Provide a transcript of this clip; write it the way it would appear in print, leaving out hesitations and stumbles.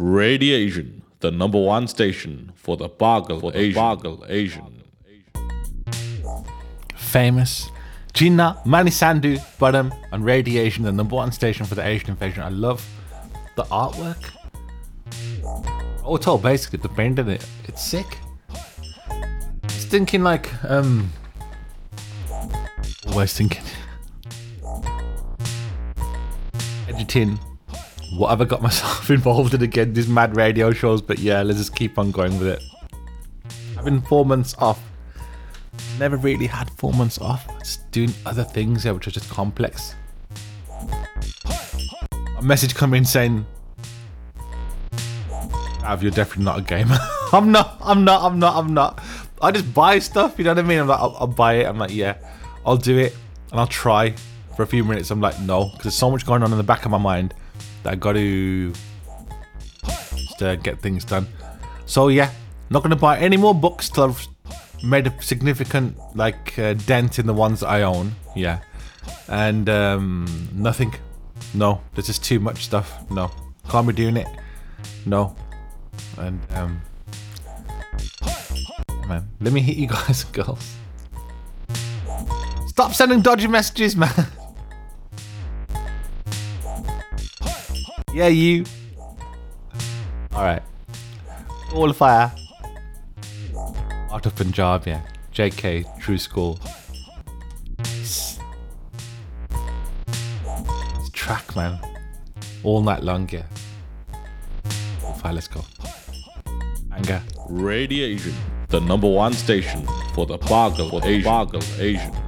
Radiation, the number one station for the Bargal Asian. Famous. Gina, Manisandu, Budham, and Radiation, the number one station for the Asian invasion. I love the artwork. All told, basically, the paint in it, it's sick. It's thinking like, always thinking. Editing. What have I got myself involved in again? These mad radio shows, but yeah, let's just keep on going with it. Having 4 months off. Never really had 4 months off. Just doing other things, which are just complex. A message come in saying, Av, you're definitely not a gamer. I'm not. I just buy stuff, you know what I mean? I'm like, I'll buy it. I'm like, yeah, I'll do it. And I'll try for a few minutes. I'm like, no, because there's so much going on in the back of my mind that I got to just get things done. So yeah, not going to buy any more books till I've made a significant dent in the ones that I own. Yeah. And nothing. No, there's just too much stuff. No, can't be doing it. No. And man, let me hit you guys and girls. Stop sending dodgy messages, man. Yeah, you. Alright. All fire. Art of Punjab, yeah. JK, True School. It's track, man. All night long, yeah. All fire, let's go. Anger. Radiation, the number one station for the Bargal Asian.